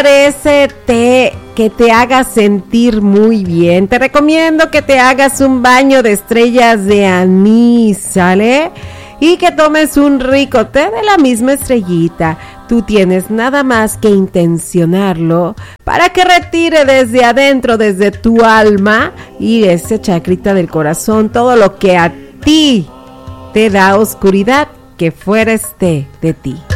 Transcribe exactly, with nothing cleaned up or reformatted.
parece té que te haga sentir muy bien? Te recomiendo que te hagas un baño de estrellas de anís, ¿sale? Y que tomes un rico té de la misma estrellita. Tú tienes nada más que intencionarlo para que retire desde adentro, desde tu alma y ese chakrita del corazón, todo lo que a ti te da oscuridad, que fuera este de ti.